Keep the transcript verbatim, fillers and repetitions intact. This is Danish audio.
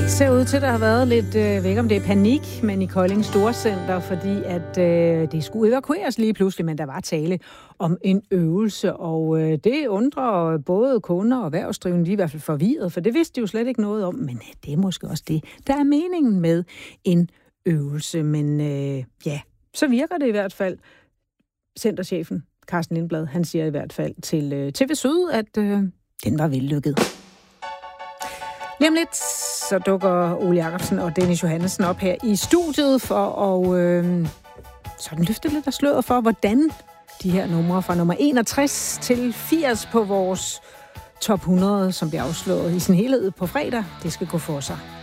ser ud til, at der har været lidt, øh, jeg ved ikke om det er panik, men i Kolding Storcenter, fordi at øh, det skulle evakueres lige pludselig, men der var tale om en øvelse, og øh, det undrer både kunder og erhvervsdrivende, de er i hvert fald forvirret, for det vidste de jo slet ikke noget om, men øh, det er måske også det, der er meningen med en øvelse, men øh, ja, så virker det i hvert fald. Centerchefen Carsten Lindblad, han siger i hvert fald til øh, T V Syd, at øh, den var vellykket. Lige om lidt, så dukker Ole Jacobsen og Dennis Johannessen op her i studiet for at øh, sådan løfte lidt af sløret for, hvordan de her numre fra nummer enogtres til firs på vores top hundrede, som bliver afslået i sin helhed på fredag, det skal gå for sig.